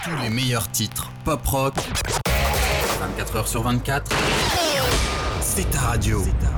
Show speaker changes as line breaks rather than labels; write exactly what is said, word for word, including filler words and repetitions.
Tous les meilleurs titres pop rock, vingt-quatre heures sur vingt-quatre, c'est ta radio. C'est ta